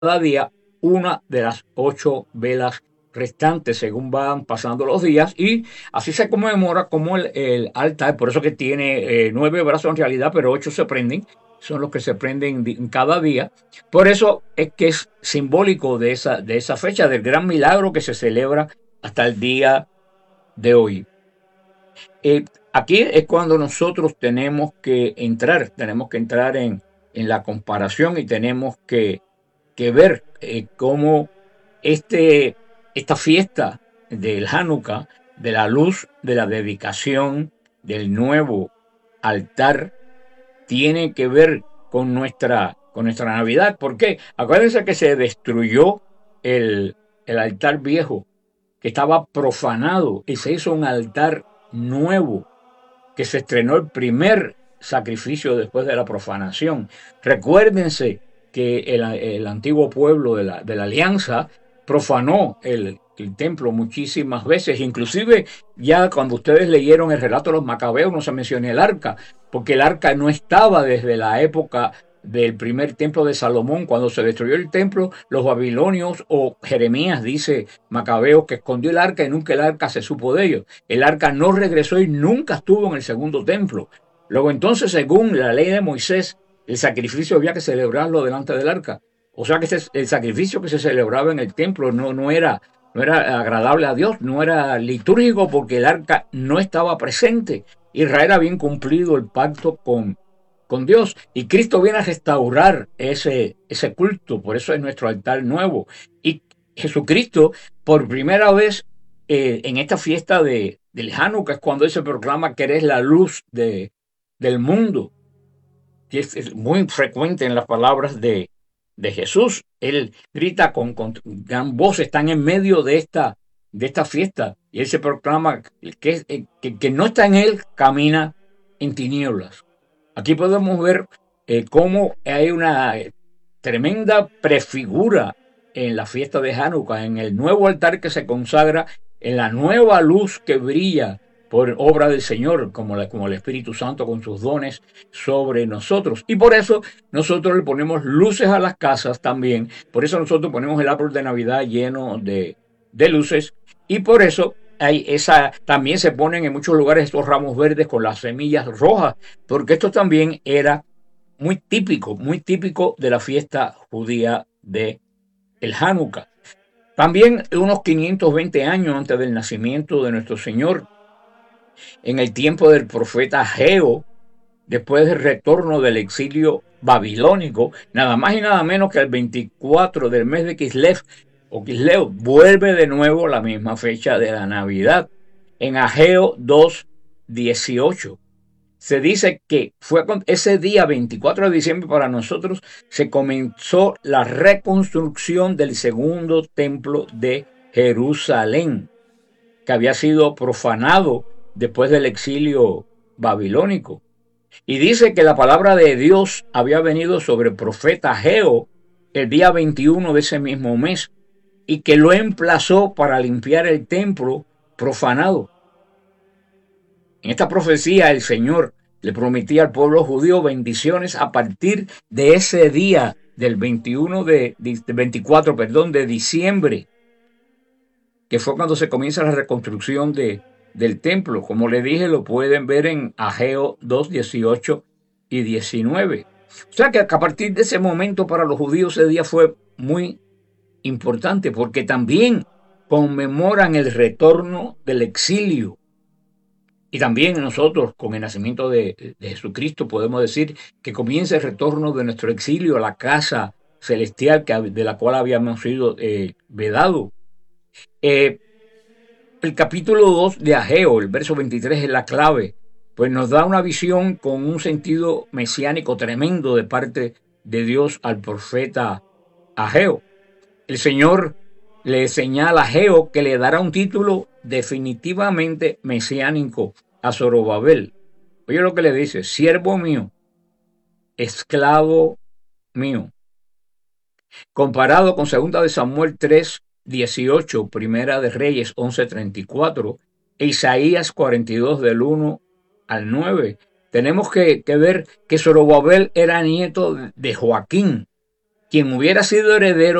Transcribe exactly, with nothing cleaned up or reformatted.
día una de las ocho velas restantes según van pasando los días, y así se conmemora como el, el altar, por eso que tiene eh, nueve brazos en realidad, pero ocho se prenden, son los que se prenden di- cada día. Por eso es que es simbólico de esa, de esa fecha, del gran milagro que se celebra hasta el día de hoy. Eh, Aquí es cuando nosotros tenemos que entrar, tenemos que entrar en, en la comparación, y tenemos que, que ver eh, cómo este, esta fiesta del Hanukkah, de la luz, de la dedicación, del nuevo altar, tiene que ver con nuestra, con nuestra Navidad. ¿Por qué? Acuérdense que se destruyó el, el altar viejo, que estaba profanado, y se hizo un altar nuevo, que se estrenó el primer sacrificio después de la profanación. Recuérdense que el, el antiguo pueblo de la, de la alianza profanó el, el templo muchísimas veces, inclusive ya cuando ustedes leyeron el relato de los macabeos no se menciona el arca, porque el arca no estaba desde la época del primer templo de Salomón. Cuando se destruyó el templo, los babilonios, o Jeremías dice Macabeo, que escondió el arca y nunca el arca se supo de ellos. El arca no regresó y nunca estuvo en el segundo templo. Luego entonces, según la ley de Moisés, el sacrificio había que celebrarlo delante del arca. O sea que ese, el sacrificio que se celebraba en el templo no, no, era, no era agradable a Dios, no era litúrgico, porque el arca no estaba presente. Israel había incumplido el pacto con, con Dios, y Cristo viene a restaurar ese, ese culto. Por eso es nuestro altar nuevo. Y Jesucristo, por primera vez eh, en esta fiesta de, del Hanukkah, es cuando Él se proclama que eres la luz de, del mundo. Y es, es muy frecuente en las palabras de, de Jesús. Él grita con, con gran voz, están en medio de esta, de esta fiesta, y Él se proclama que, que, que no está en Él, camina en tinieblas. Aquí podemos ver eh, cómo hay una tremenda prefigura en la fiesta de Hanukkah, en el nuevo altar que se consagra, en la nueva luz que brilla por obra del Señor, como, la, como el Espíritu Santo con sus dones sobre nosotros. Y por eso nosotros le ponemos luces a las casas también. Por eso nosotros ponemos el árbol de Navidad lleno de, de luces. Y por eso hay esa, también se ponen en muchos lugares estos ramos verdes con las semillas rojas, porque esto también era muy típico, muy típico de la fiesta judía de el Hanukkah. También unos quinientos veinte años antes del nacimiento de nuestro Señor, en el tiempo del profeta Ageo, después del retorno del exilio babilónico, nada más y nada menos que el veinticuatro del mes de Kislev o Kisleo, vuelve de nuevo la misma fecha de la Navidad, en Ageo dos dieciocho. Se dice que fue ese día veinticuatro de diciembre, para nosotros se comenzó la reconstrucción del segundo templo de Jerusalén, que había sido profanado después del exilio babilónico. Y dice que la palabra de Dios había venido sobre el profeta Ageo el día veintiuno de ese mismo mes, y que lo emplazó para limpiar el templo profanado. En esta profecía el Señor le prometía al pueblo judío bendiciones a partir de ese día del veintiuno de, de veinticuatro, perdón, de diciembre, que fue cuando se comienza la reconstrucción de, del templo. Como le dije, lo pueden ver en Ageo dos dieciocho y diecinueve. O sea que a partir de ese momento para los judíos ese día fue muy importante, porque también conmemoran el retorno del exilio. Y también nosotros, con el nacimiento de, de Jesucristo, podemos decir que comienza el retorno de nuestro exilio a la casa celestial, que, de la cual habíamos sido eh, vedados. Eh, el capítulo dos de Ageo, el verso veintitrés, es la clave, pues nos da una visión con un sentido mesiánico tremendo de parte de Dios al profeta Ageo. El Señor le señala a Ageo que le dará un título definitivamente mesiánico a Zorobabel. Oye lo que le dice: siervo mío, esclavo mío. Comparado con segunda de Samuel tres dieciocho, primera de Reyes once treinta y cuatro, e Isaías cuarenta y dos del uno al nueve, tenemos que, que ver que Zorobabel era nieto de Joaquín, quien hubiera sido heredero